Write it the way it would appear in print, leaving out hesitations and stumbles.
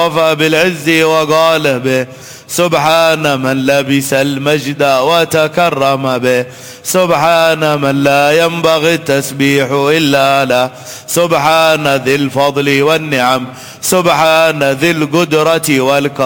بالعز وقال به سبحان من لبس المجد وتكرم به، سبحان من لا ينبغي التسبيح إلا له، سبحان ذي الفضل والنعم، سبحان ذي القدرة والكرم.